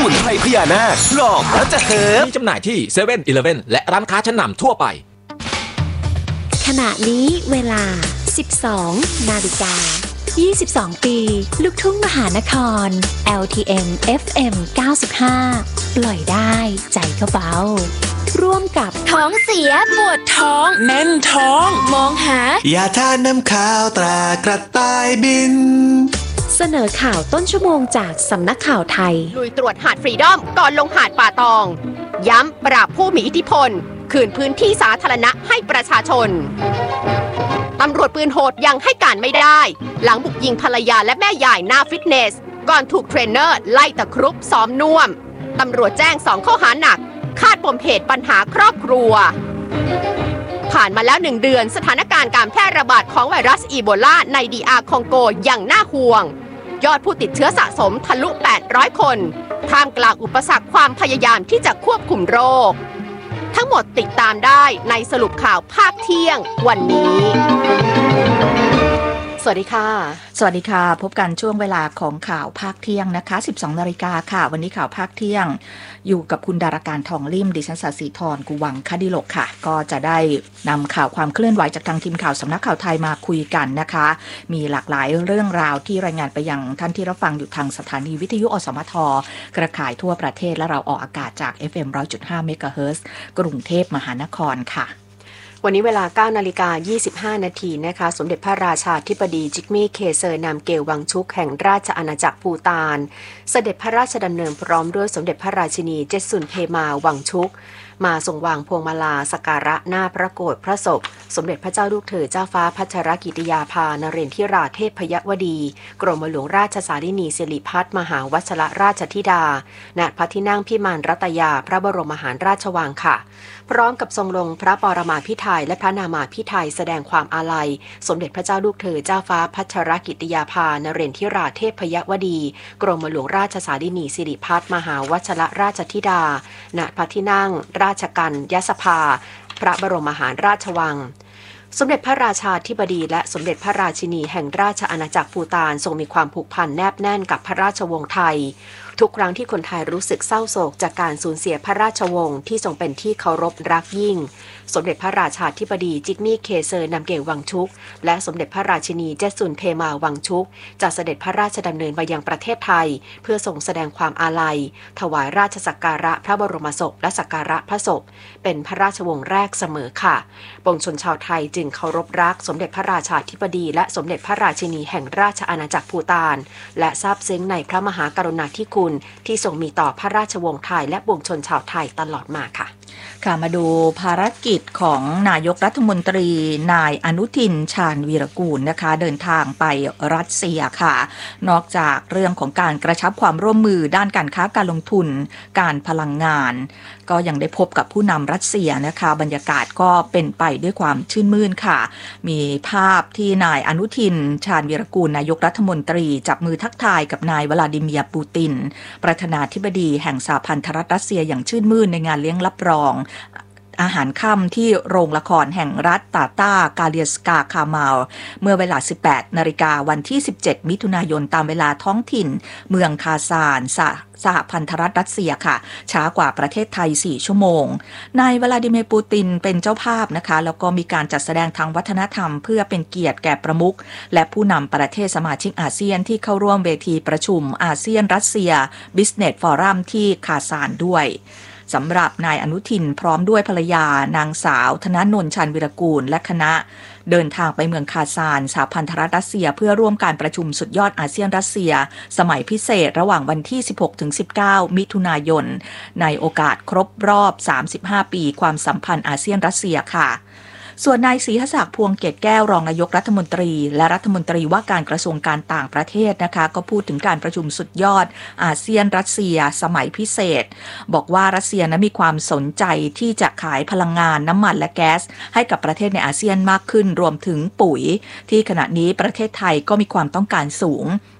มุนไพรพญานาคหลอกแล้วจะเฮิร์บมีจำหน่ายที่เซเว่นอีเลฟเว่นและร้านค้าชั้นนำทั่วไปขณะนี้เวลา 12 นาฬิกา 22 ปี ลูกทุ่งมหานคร LTM FM 95 ปล่อยได้ใจก็เบาร่วมกับท้องเสียปวดท้องแน่นท้องมองหายาทาน้ำขาวตรากระต่ายบินเสนอข่าวต้นชั่วโมงจากสำนักข่าวไทยลุยตรวจหาดฟรีดอมก่อนลงหาดป่าตองย้ำปราบผู้มีอิทธิพลคืนพื้นที่สาธารณะให้ประชาชนตำรวจปืนโหดยังให้การไม่ได้หลังบุกยิงภรรยาและแม่ยายหน้าฟิตเนสก่อนถูกเทรนเนอร์ไล่ตะครุบซ้อมน่วมตำรวจแจ้ง2 ข้อหาหนักคาดปมเหตุปัญหาครอบครัวผ่านมาแล้ว1 เดือนสถานการณ์การแพร่ระบาดของไวรัสอีโบลาในDRคองโกยังน่าห่วงยอดผู้ติดเชื้อสะสมทะลุ800 คนท่ามกลางอุปสรรคความพยายามที่จะควบคุมโรคทั้งหมดติดตามได้ในสรุปข่าวภาคเที่ยงวันนี้สวัสดีค่ะสวัสดีค่ะพบกันช่วงเวลาของข่าวภาคเที่ยงนะคะ 12 นาฬิกาค่ะวันนี้ข่าวภาคเที่ยงอยู่กับคุณดาราการทองลิ่มดิฉันศศิธรกุวังคดิโลกค่ะก็จะได้นำข่าวความเคลื่อนไหวจากทางทีมข่าวสำนักข่าวไทยมาคุยกันนะคะมีหลากหลายเรื่องราวที่รายงานไปยังท่านที่รับฟังอยู่ทางสถานีวิทยุอสมทเครือข่ายทั่วประเทศและเราออกอากาศจาก FM 100.5 เมกะเฮิรตซ์กรุงเทพมหานครค่ะวันนี้เวลา 9:25 นาทีนะคะสมเด็จพระราชาธิบดีจิกมี่เคเซอร์นามเกลวังชุกแห่งราชอาณาจักรภูฏานเสด็จพระราชดำเนินพร้อมด้วยสมเด็จพระราชินีเจสุนเพมาวังชุกมาทรงวางพวงมาลาสักการะหน้าพระโกฐพระศพสมเด็จพระเจ้าลูกเธอเจ้าฟ้าพัชรกิติยาภานเรนทิราเทพยวดีกรมหลวงราชสารินีสิริพัฒน์มหาวัชรราชธิดาณพระที่นั่งพิมานรัตยาพระบรมมหาราชวังค่ะพร้อมกับทรงลงพระปรมาภิไธยและพระนามาภิไธยแสดงความอาลัยสมเด็จพระเจ้าลูกเธอเจ้าฟ้าพัชรกิติยาภานเรนทิราเทพยวดีกรมหลวงราชสารินีสิริพัฒน์มหาวัชรราชธิดาณพระที่นั่งราชกัญยสภาพระบรมมหาราชวังสมเด็จพระราชาธิบดีและสมเด็จพระราชินีแห่งราชอาณาจักรภูฏานทรงมีความผูกพันแนบแน่นกับพระราชวงศ์ไทยทุกครั้งที่คนไทยรู้สึกเศร้าโศกจากการสูญเสียพระราชวงศ์ที่ทรงเป็นที่เคารพรักยิ่งสมเด็จพระราชาธิบดีจิกมี่เคเซอร์นามเกลวังชุกและสมเด็จพระราชินีเจสุนเพมาวังชุกจะเสด็จพระราชดำเนินมายังประเทศไทยเพื่อทรงแสดงความอาลัยถวายราชสักการะพระบรมศพและสักการะพระศพเป็นพระราชวงศ์แรกเสมอค่ะปวงชนชาวไทยจึงเคารพรักสมเด็จพระราชาธิบดีและสมเด็จพระราชินีแห่งราชอาณาจักรภูฏานและซาบซึ้งในพระมหากรุณาธิคุณที่ทรงมีต่อพระราชวงศ์ไทยและปวงชนชาวไทยตลอดมาค่ะค่ะมาดูภารกิจของนายกรัฐมนตรีนายอนุทินชาญวีรกูลนะคะเดินทางไปรัสเซียค่ะนอกจากเรื่องของการกระชับความร่วมมือด้านการค้าการลงทุนการพลังงานก็ยังได้พบกับผู้นำรัสเซียนะคะบรรยากาศก็เป็นไปด้วยความชื่นมื่นค่ะมีภาพที่นายอนุทินชาญวีรกูลนายกรัฐมนตรีจับมือทักทายกับนายวลาดิเมียร์ปูตินประธานาธิบดีแห่งสหพันธรัฐรัสเซียอย่างชื่นมื่นในงานเลี้ยงรับรองอาหารค่ำที่โรงละครแห่งรัฐตาตากาเลียสกาคามาลเมื่อเวลา 18 นาฬิกาวันที่ 17 มิถุนายนตามเวลาท้องถิ่นเมืองคาซานสหพันธรัฐรัสเซียค่ะช้ากว่าประเทศไทย4ชั่วโมงนายวลาดิเมียร์ปูตินเป็นเจ้าภาพนะคะแล้วก็มีการจัดแสดงทางวัฒนธรรมเพื่อเป็นเกียรติแก่ประมุขและผู้นำประเทศสมาชิกอาเซียนที่เข้าร่วมเวทีประชุมอาเซียนรัสเซีย Business Forum ที่คาซานด้วยสำหรับนายอนุทินพร้อมด้วยภรรยานางสาวธนนนท์ชาญวีรกูลและคณะเดินทางไปเมืองคาซานสหพันธรัฐรัสเซียเพื่อร่วมการประชุมสุดยอดอาเซียนรัสเซียสมัยพิเศษระหว่างวันที่ 16-19 มิถุนายนในโอกาสครบรอบ 35 ปีความสัมพันธ์อาเซียนรัสเซียค่ะส่วนนายศรีหศักดิ์พวงเกตแก้วรองนายกรัฐมนตรีและรัฐมนตรีว่าการกระทรวงการต่างประเทศนะคะก็พูดถึงการประชุมสุดยอดอาเซียนรัสเซียสมัยพิเศษบอกว่ารัสเซียนั้นมีความสนใจที่จะขายพลังงานน้ำมันและแก๊สให้กับประเทศในอาเซียนมากขึ้นรวมถึงปุ๋ยที่ขณะนี้ประเทศไทยก็มีความต้องการสูง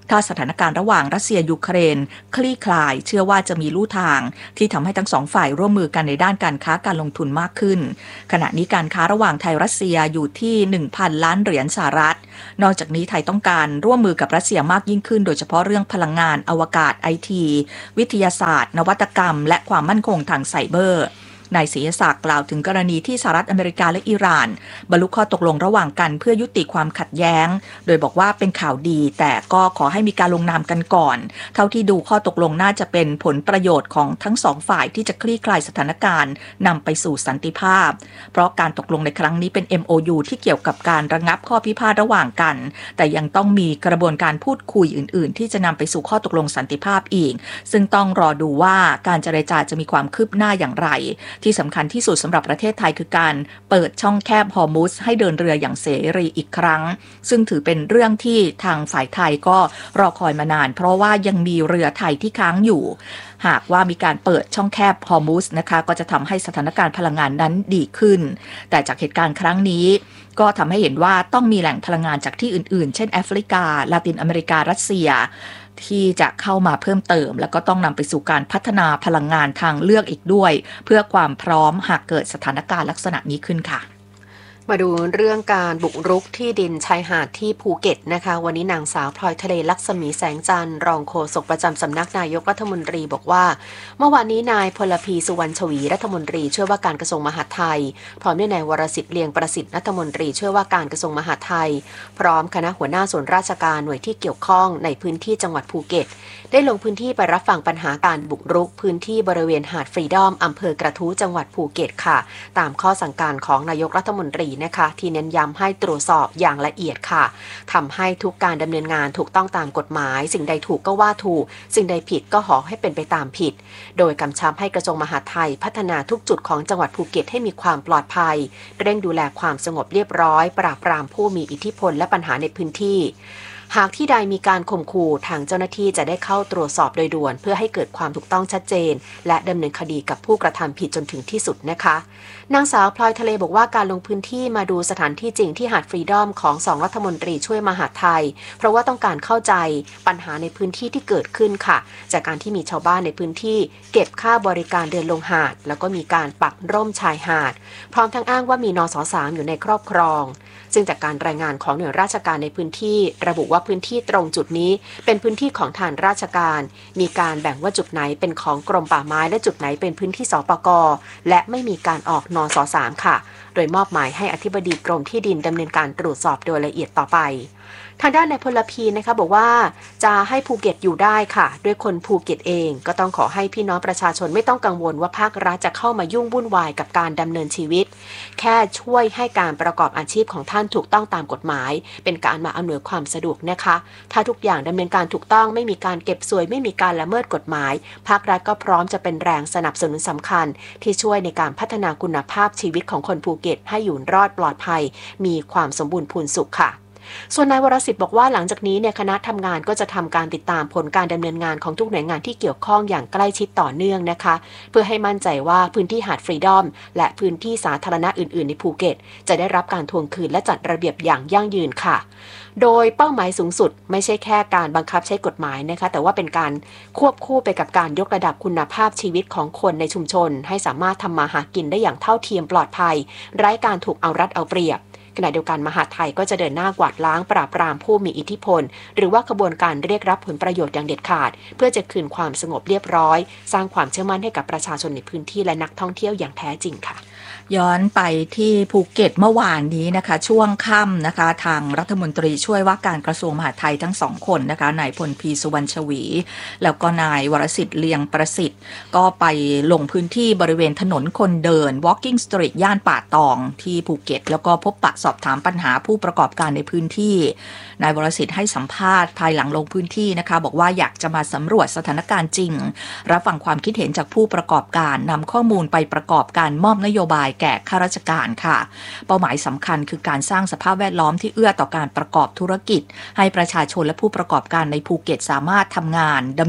ถ้าสถานการณ์ระหว่างรัสเซียยูเครนคลี่คลายเชื่อว่าจะมีลู่ทางที่ทำให้ทั้งสองฝ่ายร่วมมือกันในด้านการค้าการลงทุนมากขึ้นขณะนี้การค้าระหว่างไทยรัสเซียอยู่ที่ 1,000 ล้านเหรียญสหรัฐนอกจากนี้ไทยต้องการร่วมมือกับรัสเซียมากยิ่งขึ้นโดยเฉพาะเรื่องพลังงานอวกาศ IT วิทยาศาสตร์นวัตกรรมและความมั่นคงทางไซเบอร์นายศรีศักดิ์กล่าวถึงกรณีที่สหรัฐอเมริกาและอิหร่านบรรลุข้อตกลงระหว่างกันเพื่อยุติความขัดแย้งโดยบอกว่าเป็นข่าวดีแต่ก็ขอให้มีการลงนามกันก่อนเท่าที่ดูข้อตกลงน่าจะเป็นผลประโยชน์ของทั้งสองฝ่ายที่จะคลี่คลายสถานการณ์นำไปสู่สันติภาพเพราะการตกลงในครั้งนี้เป็น MOU ที่เกี่ยวกับการระงับข้อพิพาทระหว่างกันแต่ยังต้องมีกระบวนการพูดคุยอื่นๆที่จะนำไปสู่ข้อตกลงสันติภาพอีกซึ่งต้องรอดูว่าการเจรจาจะมีความคืบหน้าอย่างไรที่สำคัญที่สุดสำหรับประเทศไทยคือการเปิดช่องแคบฮอร์มุซให้เดินเรืออย่างเสรีอีกครั้งซึ่งถือเป็นเรื่องที่ทางฝ่ายไทยก็รอคอยมานานเพราะว่ายังมีเรือไทยที่ค้างอยู่หากว่ามีการเปิดช่องแคบฮอร์มุซนะคะก็จะทำให้สถานการณ์พลังงานนั้นดีขึ้นแต่จากเหตุการณ์ครั้งนี้ก็ทำให้เห็นว่าต้องมีแหล่งพลังงานจากที่อื่นๆเช่นแอฟริกาลาตินอเมริการัสเซียที่จะเข้ามาเพิ่มเติมแล้วก็ต้องนำไปสู่การพัฒนาพลังงานทางเลือกอีกด้วยเพื่อความพร้อมหากเกิดสถานการณ์ลักษณะนี้ขึ้นค่ะมาดูเรื่องการบุกรุกที่ดินชายหาดที่ภูเก็ตนะคะวันนี้นางสาวพลอยทะเลลักษมีแสงจันทร์รองโฆษกประจำสำนักนายกรัฐมนตรีบอกว่าเมื่อวานนี้นายพลพีสุวรรณชวีรัฐมนตรีช่วยว่าการกระทรวงมหาดไทยพร้อมด้วยนายวรสิทธิ์เลียงประสิทธิ์รัฐมนตรีช่วยว่าการกระทรวงมหาดไทยพร้อมคณะหัวหน้าส่วนราชการหน่วยที่เกี่ยวข้องในพื้นที่จังหวัดภูเก็ตได้ลงพื้นที่ไปรับฟังปัญหาการบุกรุกพื้นที่บริเวณหาดฟรีดอมอำเภอกระทู้จังหวัดภูเก็ตค่ะตามข้อสั่งการของนายกรัฐมนตรีนะคะที่เน้นย้ำให้ตรวจสอบอย่างละเอียดค่ะทำให้ทุกการดำเนินงานถูกต้องตามกฎหมายสิ่งใดถูกก็ว่าถูกสิ่งใดผิดก็ขอให้เป็นไปตามผิดโดยกำชับให้กระทรวงมหาดไทยพัฒนาทุกจุดของจังหวัดภูเก็ตให้มีความปลอดภัยเร่งดูแลความสงบเรียบร้อยปราบปรามผู้มีอิทธิพลและปัญหาในพื้นที่หากที่ใดมีการข่มขู่ทางเจ้าหน้าที่จะได้เข้าตรวจสอบโดยด่วนเพื่อให้เกิดความถูกต้องชัดเจนและดำเนินคดีกับผู้กระทำผิดจนถึงที่สุดนะคะนางสาวพลอยทะเลบอกว่าการลงพื้นที่มาดูสถานที่จริงที่หาดฟรีดอมของ2รัฐมนตรีช่วยมหาดไทยเพราะว่าต้องการเข้าใจปัญหาในพื้นที่ที่เกิดขึ้นค่ะจากการที่มีชาวบ้านในพื้นที่เก็บค่าบริการเดินลงหาดแล้วก็มีการปักร่มชายหาดพร้อมทั้งอ้างว่ามีนส.3 อยู่ในครอบครองซึ่งจากการรายงานของหน่วยราชการในพื้นที่ระบุว่าพื้นที่ตรงจุดนี้เป็นพื้นที่ของทางราชการมีการแบ่งว่าจุดไหนเป็นของกรมป่าไม้และจุดไหนเป็นพื้นที่สปก.และไม่มีการออกนส.3 ค่ะโดยมอบหมายให้อธิบดีกรมที่ดินดำเนินการตรวจสอบโดยละเอียดต่อไปทางด้านนายพลพีนะคะบอกว่าจะให้ภูเก็ตอยู่ได้ค่ะด้วยคนภูเก็ตเองก็ต้องขอให้พี่น้องประชาชนไม่ต้องกังวลว่าภาครัฐจะเข้ามายุ่งวุ่นวายกับการดำเนินชีวิตแค่ช่วยให้การประกอบอาชีพของท่านถูกต้องตามกฎหมายเป็นการมาอำนวยความสะดวกนะคะถ้าทุกอย่างดำเนินการถูกต้องไม่มีการเก็บสวยไม่มีการละเมิดกฎหมายภาครัฐก็พร้อมจะเป็นแรงสนับสนุนสำคัญที่ช่วยในการพัฒนาคุณภาพชีวิตของคนภูเก็ตให้อยู่รอดปลอดภัยมีความสมบูรณ์พูนสุขค่ะส่วนนายวรสิทธิ์บอกว่าหลังจากนี้คณะทำงานก็จะทำการติดตามผลการดำเนินงานของทุกหน่วยงานที่เกี่ยวข้องอย่างใกล้ชิดต่อเนื่องนะคะเพื่อให้มั่นใจว่าพื้นที่หาดฟรีดอมและพื้นที่สาธารณะอื่นๆในภูเก็ตจะได้รับการทวงคืนและจัดระเบียบอย่างยั่งยืนค่ะโดยเป้าหมายสูงสุดไม่ใช่แค่การบังคับใช้กฎหมายนะคะแต่ว่าเป็นการควบคู่ไปกับการยกระดับคุณภาพชีวิตของคนในชุมชนให้สามารถทำมาหากินได้อย่างเท่าเทียมปลอดภัยไร้การถูกเอารัดเอาเปรียบขณะเดียวกันมหาดไทยก็จะเดินหน้ากวาดล้างปราบปรามผู้มีอิทธิพลหรือว่าขบวนการเรียกรับผลประโยชน์อย่างเด็ดขาดเพื่อจะคืนความสงบเรียบร้อยสร้างความเชื่อมั่นให้กับประชาชนในพื้นที่และนักท่องเที่ยวอย่างแท้จริงค่ะย้อนไปที่ภูเก็ตเมื่อวานนี้นะคะช่วงค่ำนะคะทางรัฐมนตรีช่วยว่าการกระทรวงมหาดไทยทั้งสองคนนะคะนายพลพีสุวรรณชวีแล้วก็นายวรสิทธิ์เลียงประสิทธิ์ก็ไปลงพื้นที่บริเวณถนนคนเดิน Walking Street ย่านป่าตองที่ภูเก็ตแล้วก็พบปะสอบถามปัญหาผู้ประกอบการในพื้นที่นายวรสิทธิ์ให้สัมภาษณ์ภายหลังลงพื้นที่นะคะบอกว่าอยากจะมาสำรวจสถานการณ์จริงรับฟังความคิดเห็นจากผู้ประกอบการนำข้อมูลไปประกอบการมอบนโยบายแก่ข้าราชการค่ะเป้าหมายสำคัญคือการสร้างสภาพแวดล้อมที่เอื้อต่อการประกอบธุรกิจให้ประชาชนและผู้ประกอบการในภูเก็ตสามารถทำงานดำเนิน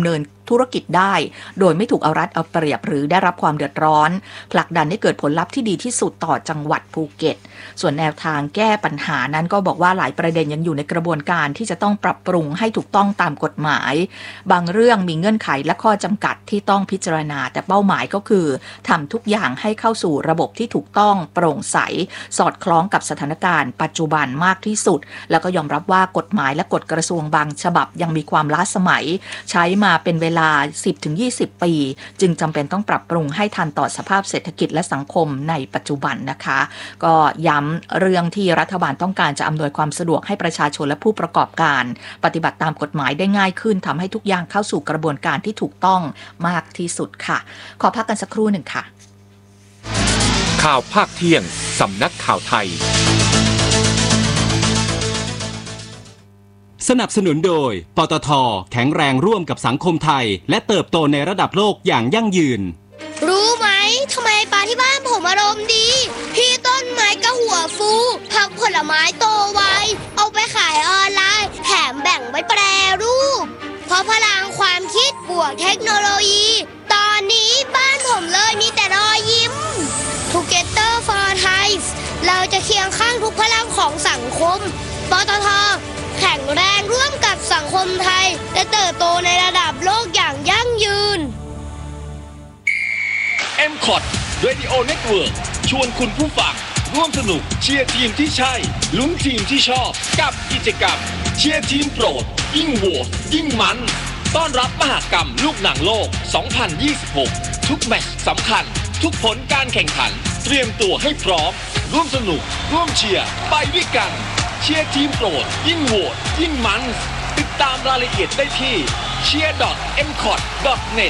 ธุรกิจได้โดยไม่ถูกเอารัดเอาเปรียบหรือได้รับความเดือดร้อนผลักดันให้เกิดผลลัพธ์ที่ดีที่สุดต่อจังหวัดภูเก็ตส่วนแนวทางแก้ปัญหานั้นก็บอกว่าหลายประเด็นยังอยู่ในกระบวนการที่จะต้องปรับปรุงให้ถูกต้องตามกฎหมายบางเรื่องมีเงื่อนไขและข้อจำกัดที่ต้องพิจารณาแต่เป้าหมายก็คือทำทุกอย่างให้เข้าสู่ระบบที่ถูกต้องโปร่งใสสอดคล้องกับสถานการณ์ปัจจุบันมากที่สุดแล้วก็ยอมรับว่ากฎหมายและกฎกระทรวงบางฉบับยังมีความล้าสมัยใช้มาเป็นเวลา 10-20 ปีจึงจำเป็นต้องปรับปรุงให้ทันต่อสภาพเศรษฐกิจและสังคมในปัจจุบันนะคะก็ย้ำเรื่องที่รัฐบาลต้องการจะอำนวยความสะดวกให้ประชาชนและผู้ประกอบการปฏิบัติตามกฎหมายได้ง่ายขึ้นทำให้ทุกอย่างเข้าสู่กระบวนการที่ถูกต้องมากที่สุดค่ะขอพักกันสักครู่หนึ่งค่ะข่าวภาคเที่ยงสำนักข่าวไทยสนับสนุนโดยปตท.แข็งแรงร่วมกับสังคมไทยและเติบโตในระดับโลกอย่างยั่งยืนรู้ไหมทำไมปลาที่บ้านผมอารมณ์ดีพี่ต้นไม้ก็หัวฟูผักผลไม้โตไวเอาไปขายออนไลน์แถมแบ่งไว้แปรรูปเพราะพลังความคิดบวกเทคโนโลยีตอนนี้บ้านผมเลยมีแต่รอยยิ้ม Together for Thai เราจะเคียงข้างทุกพลังของสังคมปตท.แข็งแรงร่วมกับสังคมไทยและเติบโตในระดับโลกอย่างยั่งยืน M-Cot Radio Network ชวนคุณผู้ฟังร่วมสนุกเชียร์ทีมที่ใช่ลุ้นทีมที่ชอบกับกิจกรรมเชียร์ทีมโปรดยิ่งโหวตยิ่งมันต้อนรับมหกรรมลูกหนังโลก 2026 ทุกแมตช์สำคัญทุกผลการแข่งขันเตรียมตัวให้พร้อมร่วมสนุกร่วมเชียร์ไปด้วยกันเชียร์ทีมโปรดยิ่งโหวตยิ่งมันติดตามรายละเอียดได้ที่ cheer.mcot.net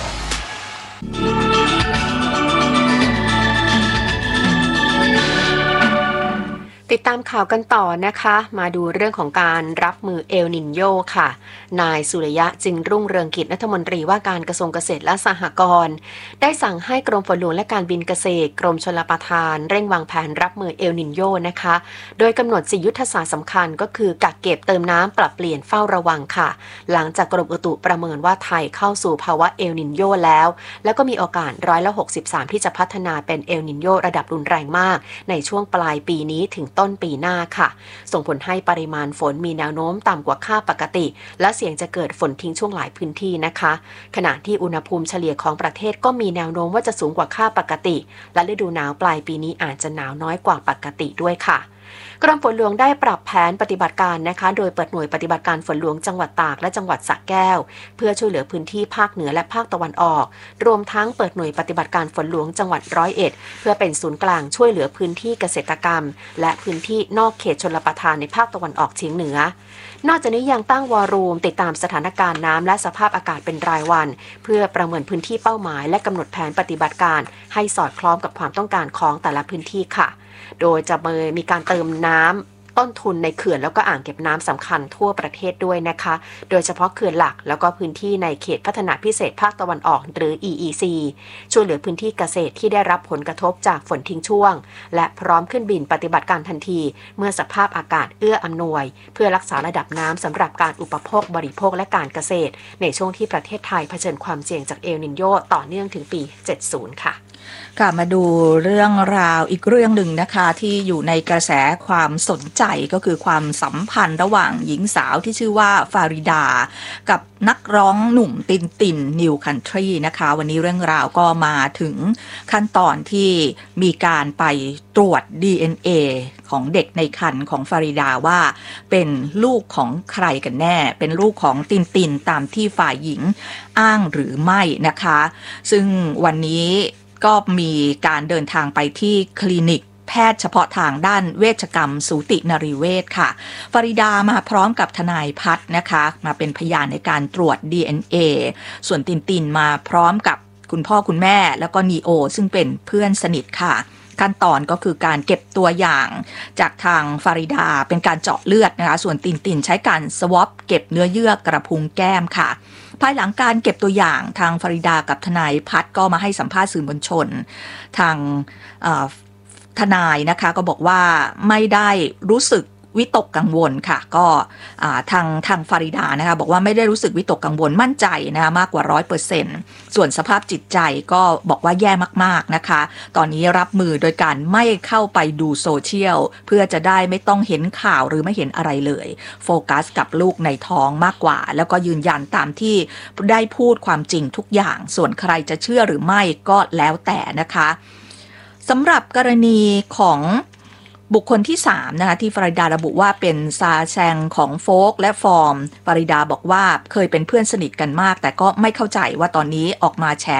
ติดตามข่าวกันต่อนะคะมาดูเรื่องของการรับมือเอลนินโญค่ะนายสุริยะจึงรุ่งเรืองกิจรัฐมนตรีว่าการกระทรวงเกษตรและสหกรณ์ได้สั่งให้กรมฝนหลวงและการบินเกษตรกรมชลประทานเร่งวางแผนรับมือเอลนินโญนะคะโดยกำหนด4ยุทธศาสตร์สำคัญก็คือกักเก็บเติมน้ำปรับเปลี่ยนเฝ้าระวังค่ะหลังจากกรมอุตุประเมินว่าไทยเข้าสู่ภาวะเอลนินโญแล้วก็มีโอกาส63%ที่จะพัฒนาเป็นเอลนินโญระดับรุนแรงมากในช่วงปลายปีนี้ถึงต้นปีหน้าค่ะส่งผลให้ปริมาณฝนมีแนวโน้มต่ำกว่าค่าปกติและเสี่ยงจะเกิดฝนทิ้งช่วงหลายพื้นที่นะคะขณะที่อุณหภูมิเฉลี่ยของประเทศก็มีแนวโน้มว่าจะสูงกว่าค่าปกติและฤดูหนาวปลายปีนี้อาจจะหนาวน้อยกว่าปกติด้วยค่ะกรมฝนหลวงได้ปรับแผนปฏิบัติการนะคะโดยเปิดหน่วยปฏิบัติการฝนหลวงจังหวัดตากและจังหวัดสระแก้วเพื่อช่วยเหลือพื้นที่ภาคเหนือและภาคตะวันออกรวมทั้งเปิดหน่วยปฏิบัติการฝนหลวงจังหวัด101เพื่อเป็นศูนย์กลางช่วยเหลือพื้นที่เกษตรกรรมและพื้นที่นอกเขตชลประทานในภาคตะวันออกเฉียงเหนือนอกจากนี้ยังตั้งวอรูมติดตามสถานการณ์น้ำและสภาพอากาศเป็นรายวันเพื่อประเมินพื้นที่เป้าหมายและกำหนดแผนปฏิบัติการให้สอดคล้องกับความต้องการของแต่ละพื้นที่ค่ะโดยจะมีการเติมน้ำต้นทุนในเขื่อนแล้วก็อ่างเก็บน้ำสำคัญทั่วประเทศด้วยนะคะโดยเฉพาะเขื่อนหลักแล้วก็พื้นที่ในเขตพัฒนาพิเศษภาคตะวันออกหรือ EEC ช่วยเหลือพื้นที่เกษตรที่ได้รับผลกระทบจากฝนทิ้งช่วงและพร้อมขึ้นบินปฏิบัติการทันทีเมื่อสภาพอากาศเอื้ออำนวยเพื่อรักษาระดับน้ำสำหรับการอุปโภคบริโภคและการเกษตรในช่วงที่ประเทศไทยเผชิญความเสี่ยงจากเอลนินโญต่อเนื่องถึงปี 70 ค่ะมาดูเรื่องราวอีกเรื่องหนึ่งนะคะที่อยู่ในกระแสความสนใจก็คือความสัมพันธ์ระหว่างหญิงสาวที่ชื่อว่าฟาริดากับนักร้องหนุ่มตินนิวคันทรีนะคะวันนี้เรื่องราวก็มาถึงขั้นตอนที่มีการไปตรวจ DNA ของเด็กในครรภ์ของฟาริดาว่าเป็นลูกของใครกันแน่เป็นลูกของตินตามที่ฝ่ายหญิงอ้างหรือไม่นะคะซึ่งวันนี้ก็มีการเดินทางไปที่คลินิกแพทย์เฉพาะทางด้านเวชกรรมสูตินรีเวชค่ะฟาริดามาพร้อมกับทนายพัฒน์นะคะมาเป็นพยานในการตรวจ DNA ส่วนตินมาพร้อมกับคุณพ่อคุณแม่แล้วก็นีโอซึ่งเป็นเพื่อนสนิทค่ะขั้นตอนก็คือการเก็บตัวอย่างจากทางฟาริดาเป็นการเจาะเลือดนะคะส่วนตินใช้การสวอปเก็บเนื้อเยื่อกระพุ้งแก้มค่ะภายหลังการเก็บตัวอย่างทางฟาริดากับทนายพัฒน์ก็มาให้สัมภาษณ์สื่อมวลชนทางทนายนะคะก็บอกว่าไม่ได้รู้สึกวิตกกังวลค่ะก็ทางฟาริดานะคะบอกว่าไม่ได้รู้สึกวิตกกังวลมั่นใจนะมากกว่า 100% ส่วนสภาพจิตใจก็บอกว่าแย่มากๆนะคะตอนนี้รับมือโดยการไม่เข้าไปดูโซเชียลเพื่อจะได้ไม่ต้องเห็นข่าวหรือไม่เห็นอะไรเลยโฟกัสกับลูกในท้องมากกว่าแล้วก็ยืนยันตามที่ได้พูดความจริงทุกอย่างส่วนใครจะเชื่อหรือไม่ก็แล้วแต่นะคะสำหรับกรณีของบุคคลที่3นะคะที่ฟาริดาระบุว่าเป็นซาแซงของโฟกและฟอร์มฟาริดาบอกว่าเคยเป็นเพื่อนสนิทกันมากแต่ก็ไม่เข้าใจว่าตอนนี้ออกมาแฉ